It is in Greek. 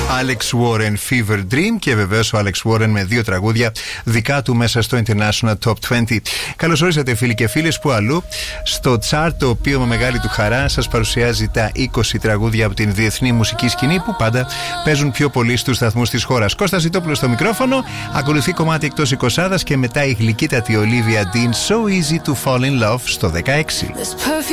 Alex Warren, Fever Dream, και βεβαίως ο Alex Warren με 2 τραγούδια δικά του μέσα στο International Top 20. Καλώς ορίσατε φίλοι και φίλες που αλλού στο chart, το οποίο με μεγάλη του χαρά σας παρουσιάζει τα 20 τραγούδια από την διεθνή μουσική σκηνή που πάντα παίζουν πιο πολύ στους σταθμούς της χώρας. Κώστας Ζητόπουλος στο μικρόφωνο, ακολουθεί κομμάτι εκτός 20 και μετά η γλυκύτατη Olivia Dean, So Easy to Fall in Love στο 16.